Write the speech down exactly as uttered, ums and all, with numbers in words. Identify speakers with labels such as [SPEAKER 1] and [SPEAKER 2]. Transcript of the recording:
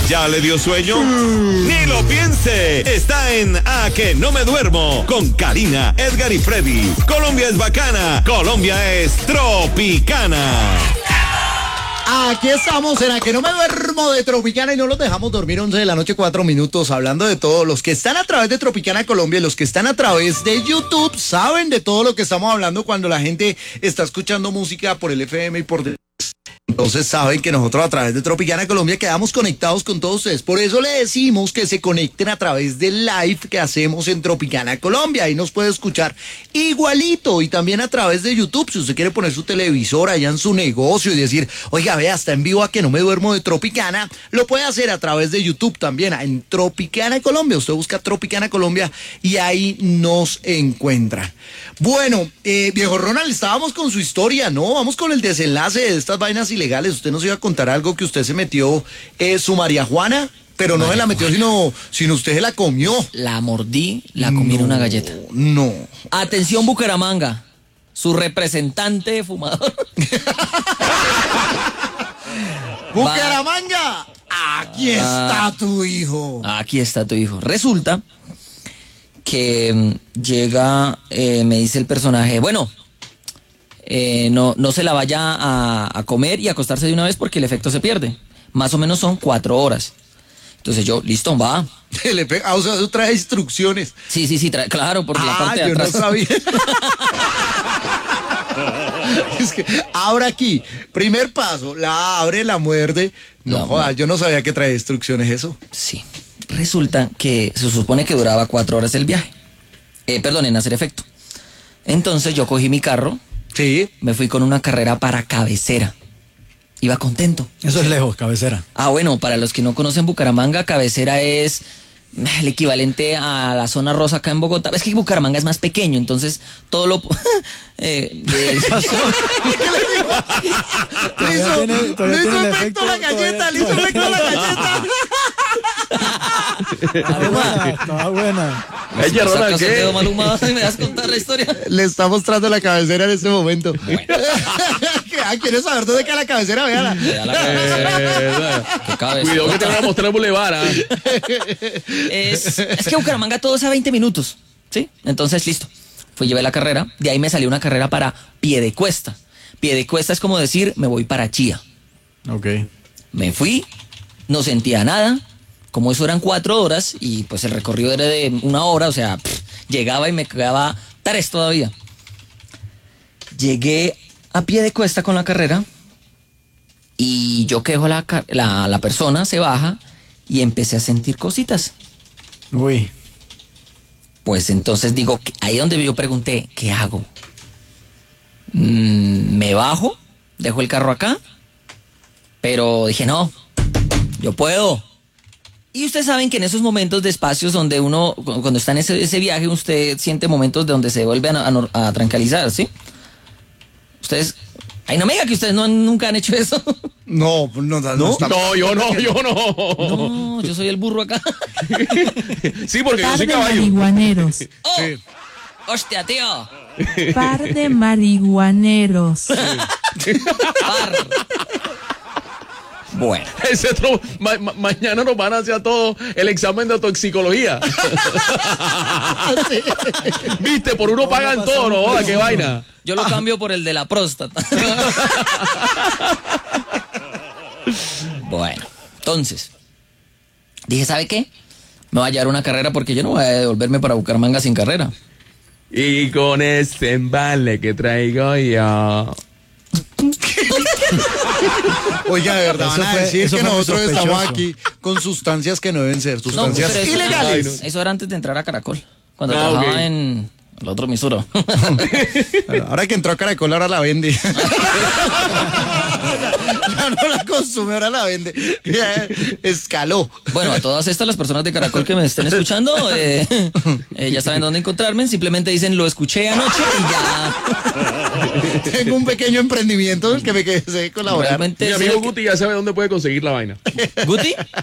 [SPEAKER 1] ¿Ya le dio sueño? Mm. Ni lo piense. Está en A Que No Me Duermo con Karina, Edgar y Freddy. Colombia es bacana. Colombia es tropicana.
[SPEAKER 2] Aquí estamos en A Que No Me Duermo de Tropicana y no los dejamos dormir. Once de la noche, cuatro minutos, hablando de todos los que están a través de Tropicana Colombia y los que están a través de YouTube saben de todo lo que estamos hablando cuando la gente está escuchando música por el F M y por... Entonces saben que nosotros a través de Tropicana Colombia quedamos conectados con todos ustedes. Por eso le decimos que se conecten a través del live que hacemos en Tropicana Colombia. Ahí nos puede escuchar igualito y también a través de YouTube. Si usted quiere poner su televisor allá en su negocio y decir, oiga, vea, está en vivo A Que No Me Duermo de Tropicana, lo puede hacer a través de YouTube también en Tropicana Colombia. Usted busca Tropicana Colombia y ahí nos encuentra. Bueno, eh, viejo Ronald, estábamos con su historia, ¿no? Vamos con el desenlace de estas vainas ilegales. Usted nos iba a contar algo que usted se metió eh, su marihuana, pero no se la metió, sino, sino usted se la comió.
[SPEAKER 3] La mordí, la comí en una galleta.
[SPEAKER 2] No.
[SPEAKER 3] Atención, Bucaramanga, su representante fumador.
[SPEAKER 2] Bucaramanga, aquí está
[SPEAKER 3] Ah.
[SPEAKER 2] tu hijo.
[SPEAKER 3] Aquí está tu hijo. Resulta que mm, llega, eh, me dice el personaje, bueno, eh, no, no se la vaya a, a comer y acostarse de una vez porque el efecto se pierde. Más o menos son cuatro horas. Entonces yo, listo, va.
[SPEAKER 2] Le pega, ah, o sea, eso trae instrucciones.
[SPEAKER 3] Sí, sí, sí, trae, claro, por la
[SPEAKER 2] Ah,
[SPEAKER 3] parte de
[SPEAKER 2] yo
[SPEAKER 3] atrás.
[SPEAKER 2] no sabía. Es que abre aquí, primer paso, la abre, la muerde. No,
[SPEAKER 3] La
[SPEAKER 2] joda, yo no sabía que trae instrucciones eso.
[SPEAKER 3] Sí. Resulta que se supone que duraba cuatro horas el viaje. Eh, perdón, en hacer efecto. Entonces yo cogí mi carro,
[SPEAKER 2] Sí.
[SPEAKER 3] me fui con una carrera para Cabecera. Iba contento.
[SPEAKER 4] Eso es lejos, Cabecera.
[SPEAKER 3] Ah, bueno, para los que no conocen Bucaramanga, Cabecera es el equivalente a la zona rosa acá en Bogotá. Es que Bucaramanga es más pequeño, entonces todo lo... eh, de-
[SPEAKER 2] Le hizo,
[SPEAKER 4] tiene- todavía
[SPEAKER 2] le hizo
[SPEAKER 4] tiene el
[SPEAKER 2] efecto
[SPEAKER 4] efecto,
[SPEAKER 2] la galleta,
[SPEAKER 4] todavía-
[SPEAKER 2] le hizo efecto la galleta.
[SPEAKER 4] Estaba buena, estaba buena.
[SPEAKER 1] Ella,
[SPEAKER 3] Me
[SPEAKER 1] Ronald,
[SPEAKER 3] sacas el
[SPEAKER 1] ¿qué?
[SPEAKER 3] dedo mal humado y me das contar la historia.
[SPEAKER 2] Le está mostrando la cabecera en este momento. Ah, ¿quieres saber dónde queda la cabecera? Véala.
[SPEAKER 3] Me da la cabeza. Qué cabeza.
[SPEAKER 1] Cuidado que te van a mostrar el bulevar. ¿Ah?
[SPEAKER 3] Es, es que Bucaramanga todo es a veinte minutos, ¿sí? Entonces, listo. Fui, llevé la carrera. De ahí me salió una carrera para Piedecuesta. Piedecuesta es como decir, me voy para Chía.
[SPEAKER 4] Ok.
[SPEAKER 3] Me fui, no sentía nada. Como eso eran cuatro horas y pues el recorrido era de una hora, o sea, pff, llegaba y me quedaba tres todavía. Llegué a Piedecuesta con la carrera y yo quejo la, ca- la, la persona, se baja y empecé a sentir cositas.
[SPEAKER 4] Uy.
[SPEAKER 3] Pues entonces digo, ahí donde yo pregunté, ¿qué hago? Mm, me bajo, dejo el carro acá, pero dije, no, yo puedo. Y ustedes saben que en esos momentos de espacios donde uno, cu- cuando está en ese, ese viaje, usted siente momentos de donde se vuelve a, a- a tranquilizar, ¿sí? Ustedes, ay, no me diga que ustedes no, nunca han hecho eso.
[SPEAKER 2] No, no, no, no, está-
[SPEAKER 1] No, yo no, yo no.
[SPEAKER 3] No, yo soy el burro acá.
[SPEAKER 1] Sí, porque yo
[SPEAKER 5] Par
[SPEAKER 1] soy
[SPEAKER 5] de
[SPEAKER 1] caballo.
[SPEAKER 5] marihuaneros.
[SPEAKER 3] ¡Oh!
[SPEAKER 2] Sí.
[SPEAKER 3] ¡Hostia, tío!
[SPEAKER 5] Par de marihuaneros.
[SPEAKER 3] Par. Bueno.
[SPEAKER 1] Ese otro- ma- ma- mañana nos van a hacer a todos el examen de toxicología. Viste, por uno pagan todo, no joda, qué vaina.
[SPEAKER 3] Yo lo cambio por el de la próstata. Bueno, entonces, dije, ¿sabe qué? Me voy a llevar una carrera porque yo no voy a devolverme para Bucaramanga sin carrera.
[SPEAKER 1] Y con este embale que traigo yo.
[SPEAKER 2] Oiga, de verdad,
[SPEAKER 4] Eso
[SPEAKER 2] van a
[SPEAKER 4] fue-
[SPEAKER 2] decir
[SPEAKER 4] eso
[SPEAKER 2] que
[SPEAKER 4] fue muy
[SPEAKER 2] nosotros estamos
[SPEAKER 4] sospechoso.
[SPEAKER 2] aquí con sustancias que no deben ser,
[SPEAKER 3] No,
[SPEAKER 2] sustancias
[SPEAKER 3] pero eso,
[SPEAKER 2] ilegales.
[SPEAKER 3] Eso, eso era antes de entrar a Caracol. Cuando
[SPEAKER 1] Ah,
[SPEAKER 3] trabajaba
[SPEAKER 1] ok.
[SPEAKER 3] en el otro emisora.
[SPEAKER 2] Bueno, ahora que entró a Caracol, ahora la vende. Ya no la consume, ahora la vende. Ya escaló.
[SPEAKER 3] Bueno, a todas estas las personas de Caracol que me estén escuchando, eh, eh, ya saben dónde encontrarme. Simplemente dicen, lo escuché anoche y ya.
[SPEAKER 2] Tengo un pequeño emprendimiento del que me quedé colaborar.
[SPEAKER 3] Realmente
[SPEAKER 1] Mi
[SPEAKER 3] sé
[SPEAKER 1] amigo
[SPEAKER 3] que-
[SPEAKER 1] Guti ya sabe dónde puede conseguir la vaina.
[SPEAKER 3] ¿Guti?